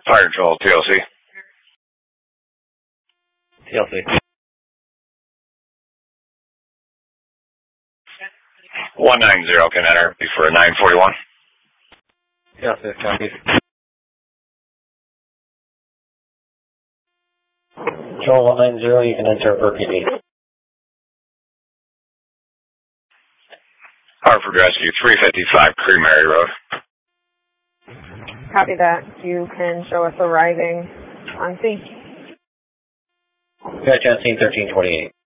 Fire Control, TLC. TLC. 190 can enter before 941. TLC, copy. Control 190, you can enter RPD. Hartford Rescue, 355 Creamery Road. Copy that. You can show us arriving on scene. Gotcha, scene 1328.